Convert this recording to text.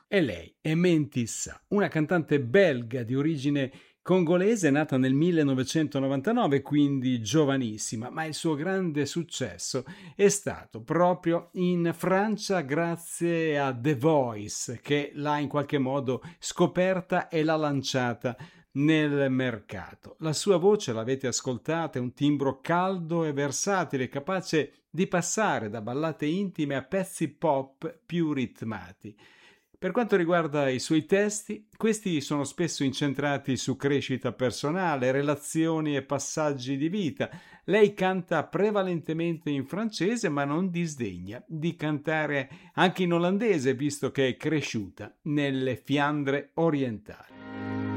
E lei è Menti Sa, una cantante belga di origine congolese nata nel 1999, quindi giovanissima, ma il suo grande successo è stato proprio in Francia grazie a The Voice, che l'ha in qualche modo scoperta e l'ha lanciata nel mercato. La sua voce, l'avete ascoltata, è un timbro caldo e versatile, capace di passare da ballate intime a pezzi pop più ritmati. Per quanto riguarda i suoi testi, questi sono spesso incentrati su crescita personale, relazioni e passaggi di vita. Lei canta prevalentemente in francese, ma non disdegna di cantare anche in olandese, visto che è cresciuta nelle Fiandre orientali.